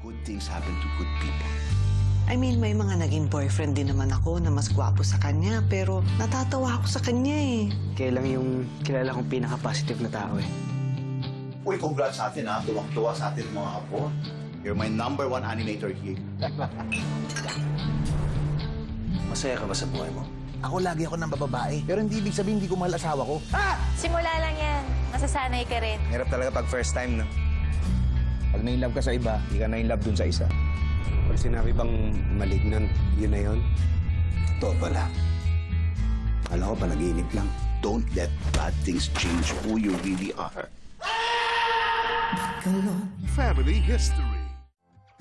Good things happen to good people. I mean, may mga naging boyfriend din naman ako na mas gwapo sa kanya, pero natatawa ako sa kanya eh. Kaya lang yung kilala kong pinaka-positive na tao eh. Uy, congrats sa atin ha. Tuwang-tuwa sa atin mga apo. You're my #1 animator here. Masaya ka ba sa buhay mo? Ako lagi ako ng bababae. Pero hindi ibig sabihin hindi ko mahal asawa ko. Simula lang yan. Masasanay ka rin. Hirap talaga pag first time, no? Pag na-inlove ka sa iba, hindi ka na-inlove dun sa isa. Pag sinabi bang malignant, yun na yun? Totoo pala. Alam ko, panaginip lang. Don't let bad things change who you really are. Family History.